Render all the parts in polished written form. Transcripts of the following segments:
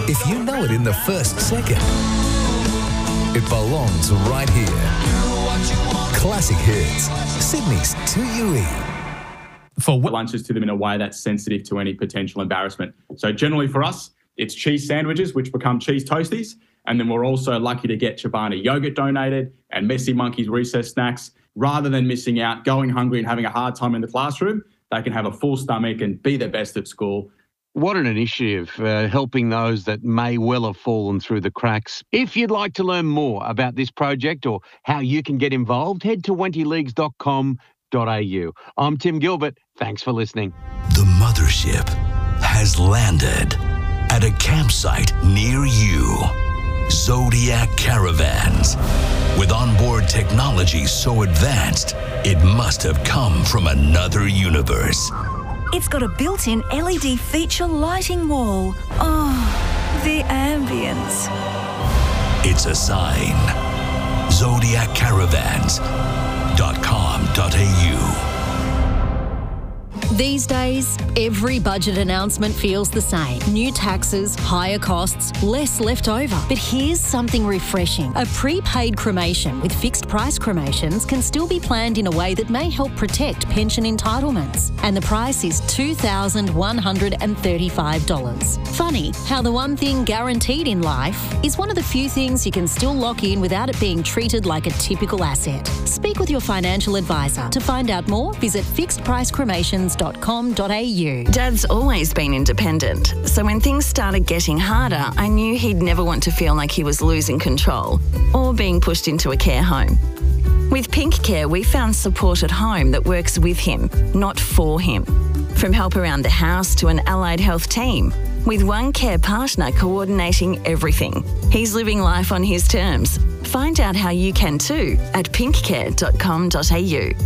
If you know it in the first second, it belongs right here. Classic Hits, Sydney's 2UE. For lunches to them in a way that's sensitive to any potential embarrassment. So generally for us, it's cheese sandwiches, which become cheese toasties. And then we're also lucky to get Chobani yogurt donated and Messy Monkey's recess snacks. Rather than missing out, going hungry and having a hard time in the classroom, they can have a full stomach and be their best at school. What an initiative, helping those that may well have fallen through the cracks. If you'd like to learn more about this project or how you can get involved, head to wentyleagues.com.au. I'm Tim Gilbert. Thanks for listening. The mothership has landed at a campsite near you. Zodiac Caravans. With onboard technology so advanced, it must have come from another universe. It's got a built-in LED feature lighting wall. Oh, the ambience. It's a sign. ZodiacCaravans.com.au. These days, every budget announcement feels the same. New taxes, higher costs, less left over. But here's something refreshing. A prepaid cremation with fixed price cremations can still be planned in a way that may help protect pension entitlements. And the price is $2,135. Funny how the one thing guaranteed in life is one of the few things you can still lock in without it being treated like a typical asset. Speak with your financial advisor. To find out more, visit fixedpricecremations.com.au. Dad's always been independent, so when things started getting harder, I knew he'd never want to feel like he was losing control or being pushed into a care home. With Pink Care, we found support at home that works with him, not for him. From help around the house to an allied health team, with one care partner coordinating everything. He's living life on his terms. Find out how you can too at pinkcare.com.au.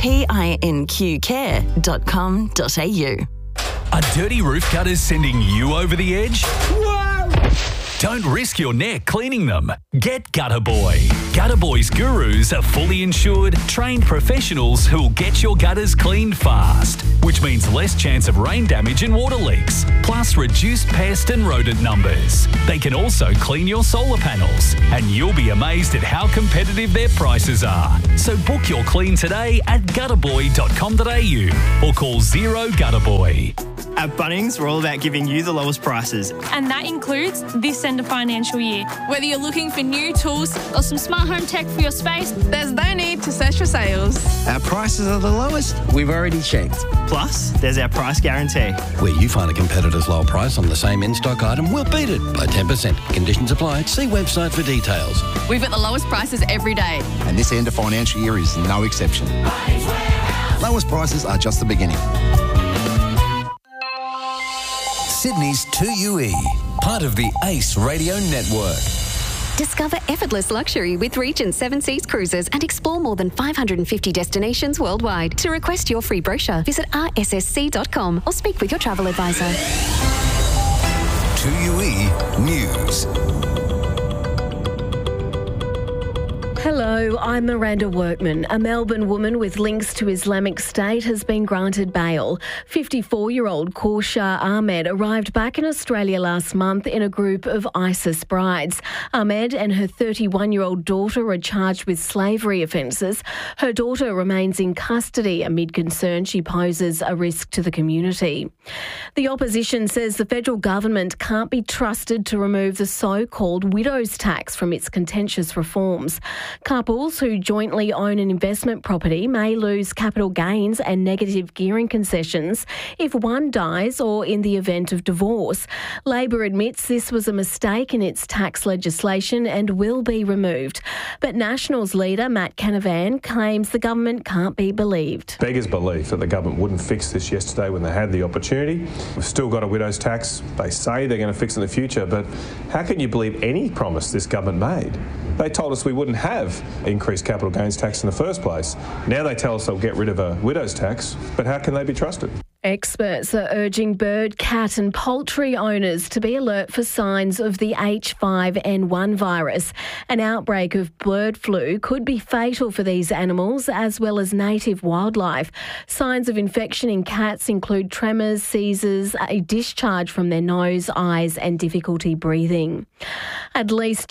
pinqcare.com.au. A dirty roof gutter's sending you over the edge? Whoa! Don't risk your neck cleaning them. Get Gutter Boy. Gutter Boy's gurus are fully insured, trained professionals who'll get your gutters cleaned fast, which means less chance of rain damage and water leaks, plus reduced pest and rodent numbers. They can also clean your solar panels, and you'll be amazed at how competitive their prices are. So book your clean today at gutterboy.com.au or call 0 Gutterboy. At Bunnings, we're all about giving you the lowest prices. And that includes this end of financial year. Whether you're looking for new tools or some smart home tech for your space, there's no need to search for sales. Our prices are the lowest. We've already checked. Plus, there's our price guarantee. Where you find a competitor's low price on the same in-stock item, we'll beat it by 10%. Conditions apply. See website for details. We've got the lowest prices every day. And this end of financial year is no exception. Lowest prices are just the beginning. Sydney's 2UE, part of the Ace Radio Network. Discover effortless luxury with Regent Seven Seas Cruises and explore more than 550 destinations worldwide. To request your free brochure, visit rssc.com or speak with your travel advisor. 2UE News. Hello, I'm Miranda Workman. A Melbourne woman with links to Islamic State has been granted bail. 54-year-old Kaushar Ahmed arrived back in Australia last month in a group of ISIS brides. Ahmed and her 31-year-old daughter are charged with slavery offences. Her daughter remains in custody amid concern she poses a risk to the community. The opposition says the federal government can't be trusted to remove the so-called widow's tax from its contentious reforms. Couples who jointly own an investment property may lose capital gains and negative gearing concessions if one dies or in the event of divorce. Labor admits this was a mistake in its tax legislation and will be removed. But Nationals leader Matt Canavan claims the government can't be believed. Beggars belief that the government wouldn't fix this yesterday when they had the opportunity. We've still got a widow's tax. They say they're going to fix it in the future, but how can you believe any promise this government made? They told us we wouldn't have increased capital gains tax in the first place. Now they tell us they'll get rid of a widow's tax, but how can they be trusted? Experts are urging bird, cat and poultry owners to be alert for signs of the H5N1 virus. An outbreak of bird flu could be fatal for these animals as well as native wildlife. Signs of infection in cats include tremors, seizures, a discharge from their nose, eyes and difficulty breathing. At least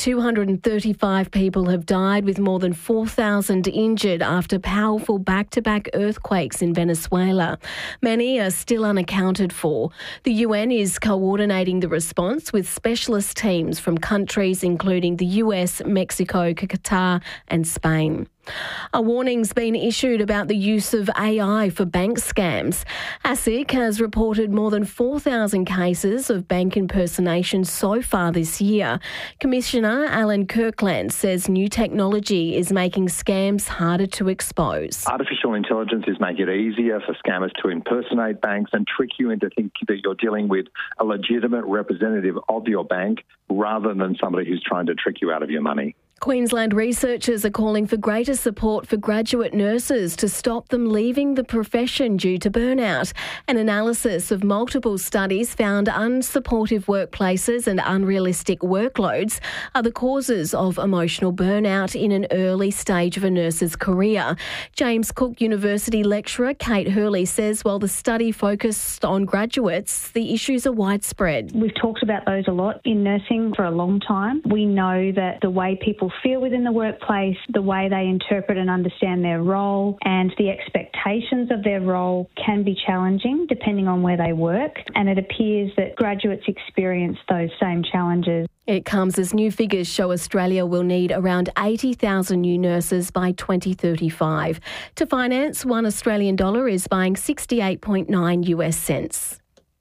235 people have died with more than 4,000 injured after powerful back-to-back earthquakes in Venezuela. Many are still unaccounted for. The UN is coordinating the response with specialist teams from countries including the US, Mexico, Qatar and Spain. A warning's been issued about the use of AI for bank scams. ASIC has reported more than 4,000 cases of bank impersonation so far this year. Commissioner Alan Kirkland says new technology is making scams harder to expose. Artificial intelligence is making it easier for scammers to impersonate banks and trick you into thinking that you're dealing with a legitimate representative of your bank rather than somebody who's trying to trick you out of your money. Queensland researchers are calling for greater support for graduate nurses to stop them leaving the profession due to burnout. An analysis of multiple studies found unsupportive workplaces and unrealistic workloads are the causes of emotional burnout in an early stage of a nurse's career. James Cook University lecturer Kate Hurley says while the study focused on graduates, the issues are widespread. We've talked about those a lot in nursing for a long time. We know that the way people feel within the workplace, the way they interpret and understand their role and the expectations of their role can be challenging depending on where they work, and it appears that graduates experience those same challenges. It comes as new figures show Australia will need around 80,000 new nurses by 2035. To finance, $1 Australian is buying 68.9 US cents.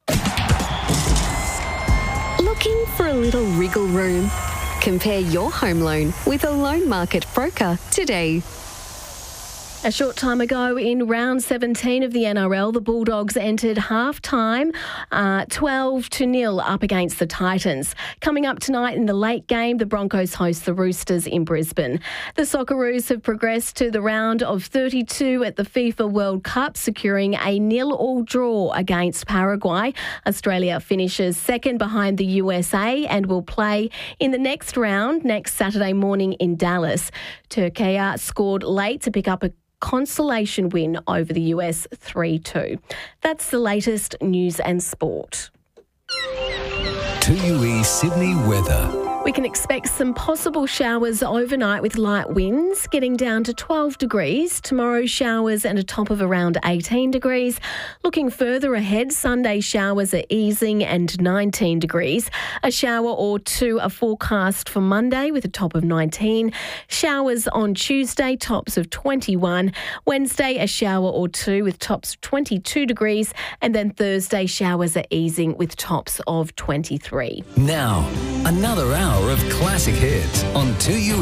Looking for a little wriggle room? Compare your home loan with a loan market broker today. A short time ago in round 17 of the NRL, the Bulldogs entered half-time 12-0 up against the Titans. Coming up tonight in the late game, the Broncos host the Roosters in Brisbane. The Socceroos have progressed to the round of 32 at the FIFA World Cup, securing a 0-0 draw against Paraguay. Australia finishes second behind the USA and will play in the next round next Saturday morning in Dallas. Turkey scored late to pick up a consolation win over the US 3-2. That's the latest news and sport. 2UE Sydney weather. We can expect some possible showers overnight with light winds, getting down to 12 degrees. Tomorrow, showers and a top of around 18 degrees. Looking further ahead, Sunday showers are easing and 19 degrees. A shower or two are forecast for Monday with a top of 19. Showers on Tuesday, tops of 21. Wednesday, a shower or two with tops of 22 degrees. And then Thursday, showers are easing with tops of 23. Now, another hour of classic hits on 2UE.